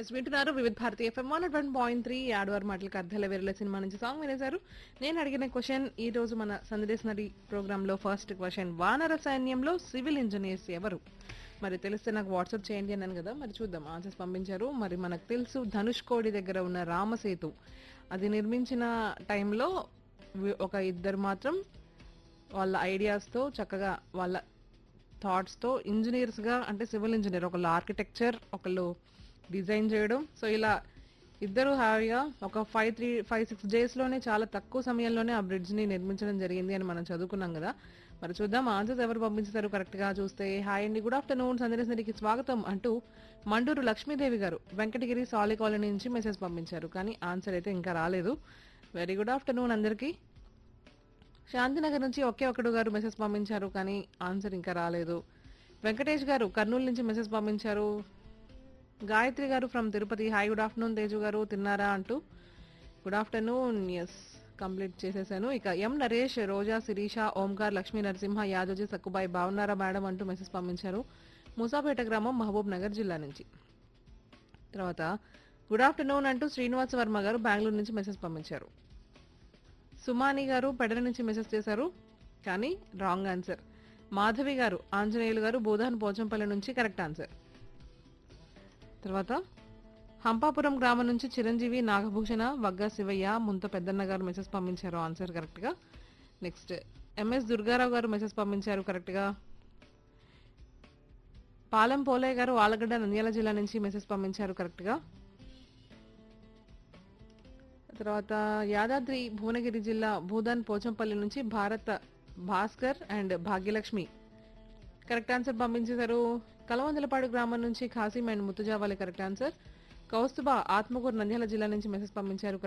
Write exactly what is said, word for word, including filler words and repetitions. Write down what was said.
Yes వింటున్నారు వివిధ Bharati FM one one point three ఆడవారి మాటలకు అర్థాల వేరేల సినిమా నుంచి సాంగ్ వినేశారు. నేను అడిగిన క్వశ్చన్ ఈ రోజు మన సందేశ్ నడి ప్రోగ్రామ్ లో ఫస్ట్ క్వశ్చన్, వానర సైన్యంలో సివిల్ ఇంజనీర్స్ ఎవరు? మరి తెలిస్తే నాకు వాట్సాప్ చేయండి అన్నాను కదా, మరి చూద్దాం ఆన్సర్స్ పంపించారు. మరి మనకు తెలుసు ధనుష్ కోడి దగ్గర ఉన్న రామసేతు అది నిర్మించిన టైంలో వి- ఒక ఇద్దరు మాత్రం వాళ్ళ ఐడియాస్తో చక్కగా వాళ్ళ థాట్స్తో ఇంజనీర్స్గా, అంటే సివిల్ ఇంజనీర్, ఒకళ్ళు ఆర్కిటెక్చర్, ఒకళ్ళు డిజైన్ చేయడం, సో ఇలా ఇద్దరు హాయిగా ఒక ఫైవ్ త్రీ ఫైవ్ సిక్స్ డేస్లోనే చాలా తక్కువ సమయంలోనే ఆ బ్రిడ్జ్ని నిర్మించడం జరిగింది అని మనం చదువుకున్నాం కదా. మరి చూద్దాం ఆన్సర్స్ ఎవరు పంపించారు కరెక్ట్గా చూస్తే. హాయ్ అండి, గుడ్ ఆఫ్టర్నూన్, సందర్శనకి స్వాగతం అంటూ మండూరు లక్ష్మీదేవి గారు వెంకటగిరి సాలి కాలనీ నుంచి మెసేజ్ పంపించారు, కానీ ఆన్సర్ అయితే ఇంకా రాలేదు. వెరీ గుడ్ ఆఫ్టర్నూన్ అందరికీ. శాంతినగర్ నుంచి ఒకే ఒకడు గారు మెసేజ్ పంపించారు, కానీ ఆన్సర్ ఇంకా రాలేదు. వెంకటేష్ గారు కర్నూలు నుంచి మెసేజ్ పంపించారు. గాయత్రి గారు from Tirupati, hi good afternoon Teju గారు తిన్నారా అంటూ. గుడ్ ఆఫ్టర్నూన్, ఎస్ కంప్లీట్ చేసేసాను. ఇక ఎం నరేష్, రోజా, శిరీష, ఓంకార్, లక్ష్మీ నరసింహ, యాదోజీ, సక్కుబాయి బాగున్నారా మేడం అంటూ మెసేజ్ పంపించారు. మూసాపేట గ్రామం మహబూబ్ నగర్ జిల్లా నుంచి. తర్వాత గుడ్ ఆఫ్టర్నూన్ అంటూ శ్రీనివాస్ వర్మ గారు బెంగళూరు నుంచి మెసేజ్ పంపించారు. సుమాని గారు పెడల నుంచి మెసేజ్ చేశారు, కానీ రాంగ్ ఆన్సర్. మాధవి గారు ఆంజనేయులు గారు బోధాన్ పోచంపల్లి నుంచి కరెక్ట్ ఆన్సర్. తర్వాత హంపాపురం గ్రామం నుంచి చిరంజీవి, నాగభూషణ, వగ్గ శివయ్య, ముంత పెద్దన్న గారు మెసేజ్ పంపించారు ఆన్సర్ కరెక్ట్గా. నెక్స్ట్ ఎంఎస్ దుర్గారావు గారు మెసేజ్ పంపించారు కరెక్ట్గా. పాలెం పోలయ్య గారు ఆలగడ్డ నంద్యాల జిల్లా నుంచి మెసేజ్ పంపించారు కరెక్ట్గా. తర్వాత యాదాద్రి భువనగిరి జిల్లా భూదాన్ పోచంపల్లి నుంచి భారత Bhaskar and Bhagyalakshmi correct answer పంపించేశారు. కలవందలపాడు గ్రామం నుంచి Qasim and Muttujavali correct answer. Kaustubha Atmakur Nandyal జిల్లా నుంచి మెసేజ్ పంపించారు.